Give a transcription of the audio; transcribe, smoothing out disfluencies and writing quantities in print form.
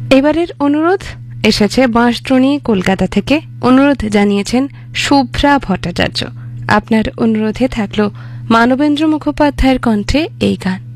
এবারের অনুরোধ এসেছে বাঁশদ্রোণী কলকাতা থেকে। অনুরোধ জানিয়েছেন শুভ্রা ভট্টাচার্য। আপনার অনুরোধে থাকলো মানবেন্দ্র মুখোপাধ্যায়ের কণ্ঠে এই গান।